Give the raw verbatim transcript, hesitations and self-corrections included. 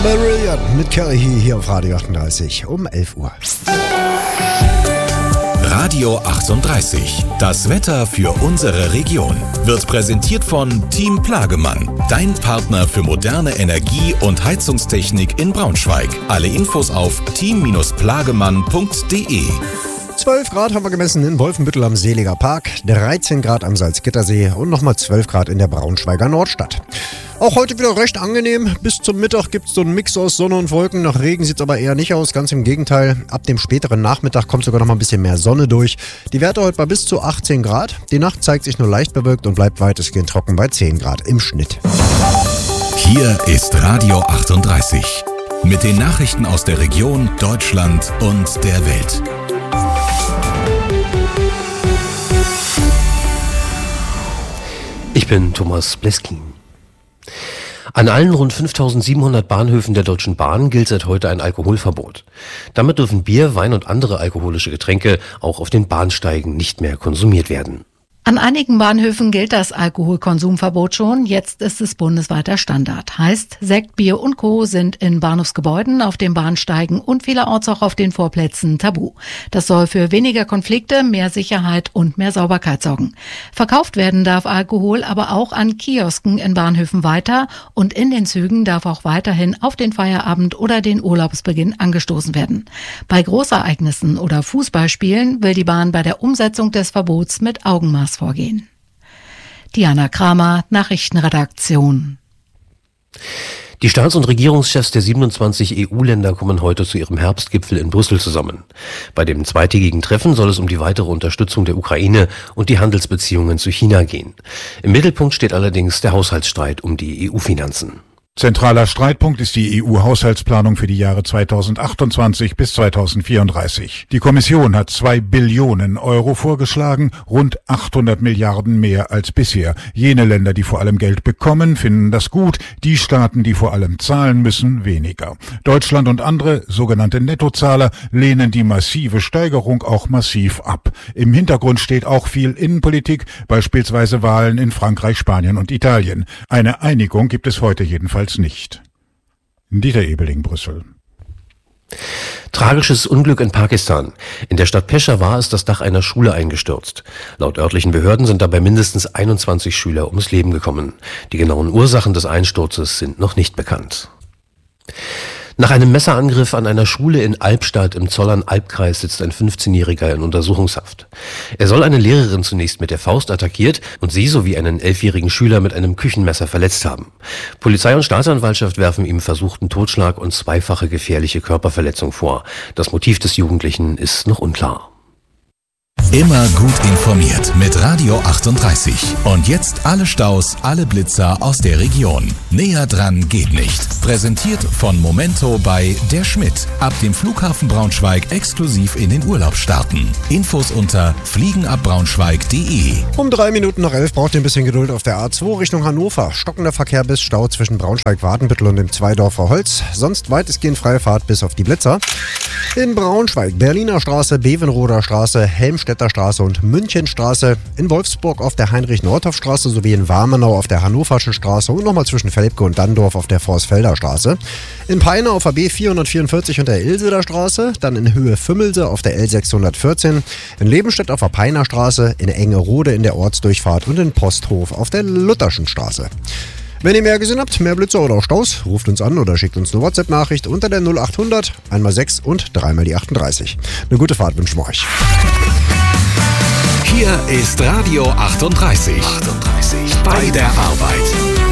Marillion mit Kerry hier auf Radio achtunddreißig um elf Uhr. Radio achtunddreißig. Das Wetter für unsere Region wird präsentiert von Team Plagemann, dein Partner für moderne Energie- und Heizungstechnik in Braunschweig. Alle Infos auf team Bindestrich plagemann punkt de. zwölf Grad haben wir gemessen in Wolfenbüttel am Seliger Park, dreizehn Grad am Salzgittersee und nochmal zwölf Grad in der Braunschweiger Nordstadt. Auch heute wieder recht angenehm. Bis zum Mittag gibt es so einen Mix aus Sonne und Wolken. Nach Regen sieht es aber eher nicht aus. Ganz im Gegenteil. Ab dem späteren Nachmittag kommt sogar noch mal ein bisschen mehr Sonne durch. Die Werte heute bei bis zu achtzehn Grad. Die Nacht zeigt sich nur leicht bewölkt und bleibt weitestgehend trocken bei zehn Grad im Schnitt. Hier ist Radio achtunddreißig. Mit den Nachrichten aus der Region, Deutschland und der Welt. Ich bin Thomas Bleskin. An allen rund fünftausendsiebenhundert Bahnhöfen der Deutschen Bahn gilt seit heute ein Alkoholverbot. Damit dürfen Bier, Wein und andere alkoholische Getränke auch auf den Bahnsteigen nicht mehr konsumiert werden. An einigen Bahnhöfen gilt das Alkoholkonsumverbot schon. Jetzt ist es bundesweiter Standard. Heißt, Sekt, Bier und Co. sind in Bahnhofsgebäuden, auf den Bahnsteigen und vielerorts auch auf den Vorplätzen tabu. Das soll für weniger Konflikte, mehr Sicherheit und mehr Sauberkeit sorgen. Verkauft werden darf Alkohol aber auch an Kiosken in Bahnhöfen weiter und in den Zügen darf auch weiterhin auf den Feierabend oder den Urlaubsbeginn angestoßen werden. Bei Großereignissen oder Fußballspielen will die Bahn bei der Umsetzung des Verbots mit Augenmaß vorgehen. Diana Kramer, Nachrichtenredaktion. Die Staats- und Regierungschefs der siebenundzwanzig E U-Länder kommen heute zu ihrem Herbstgipfel in Brüssel zusammen. Bei dem zweitägigen Treffen soll es um die weitere Unterstützung der Ukraine und die Handelsbeziehungen zu China gehen. Im Mittelpunkt steht allerdings der Haushaltsstreit um die E U-Finanzen. Zentraler Streitpunkt ist die E U-Haushaltsplanung für die Jahre zweitausendachtundzwanzig bis zweitausendvierunddreißig. Die Kommission hat zwei Billionen Euro vorgeschlagen, rund achthundert Milliarden mehr als bisher. Jene Länder, die vor allem Geld bekommen, finden das gut, die Staaten, die vor allem zahlen müssen, weniger. Deutschland und andere, sogenannte Nettozahler, lehnen die massive Steigerung auch massiv ab. Im Hintergrund steht auch viel Innenpolitik, beispielsweise Wahlen in Frankreich, Spanien und Italien. Eine Einigung gibt es heute jedenfalls nicht. Dieter Ebeling, Brüssel. Tragisches Unglück in Pakistan. In der Stadt Peshawar ist das Dach einer Schule eingestürzt. Laut örtlichen Behörden sind dabei mindestens einundzwanzig Schüler ums Leben gekommen. Die genauen Ursachen des Einsturzes sind noch nicht bekannt. Nach einem Messerangriff an einer Schule in Albstadt im Zollern-Albkreis sitzt ein fünfzehnjähriger in Untersuchungshaft. Er soll eine Lehrerin zunächst mit der Faust attackiert und sie sowie einen elfjährigen Schüler mit einem Küchenmesser verletzt haben. Polizei und Staatsanwaltschaft werfen ihm versuchten Totschlag und zweifache gefährliche Körperverletzung vor. Das Motiv des Jugendlichen ist noch unklar. Immer gut informiert mit Radio achtunddreißig. Und jetzt alle Staus, alle Blitzer aus der Region. Näher dran geht nicht. Präsentiert von Momento bei Der Schmidt. Ab dem Flughafen Braunschweig exklusiv in den Urlaub starten. Infos unter fliegenabbraunschweig punkt de. Um drei Minuten nach elf braucht ihr ein bisschen Geduld auf der A zwei Richtung Hannover. Stockender Verkehr bis Stau zwischen Braunschweig-Wartenbüttel und dem Zweidorfer Holz. Sonst weitestgehend freie Fahrt bis auf die Blitzer. In Braunschweig, Berliner Straße, Bevenroder Straße, Helmstedter Straße und Münchenstraße. In Wolfsburg auf der Heinrich-Nordhoff-Straße sowie in Warmenau auf der Hannoverschen Straße und nochmal zwischen Velpke und Danndorf auf der Vorsfelder Straße. In Peine auf der B vierhundertvierundvierzig und der Ilseder Straße. Dann in Höhe Fümmelse auf der L sechshundertvierzehn. In Lebenstedt auf der Peiner Straße. In Engerode in der Ortsdurchfahrt und in Posthof auf der Lutherschen Straße. Wenn ihr mehr gesehen habt, mehr Blitzer oder auch Staus, ruft uns an oder schickt uns eine WhatsApp-Nachricht unter der null achthundert, einmal sechs und dreimal die achtunddreißig. Eine gute Fahrt wünschen wir euch. Hier ist Radio achtunddreißig. achtunddreißig. Bei der Arbeit.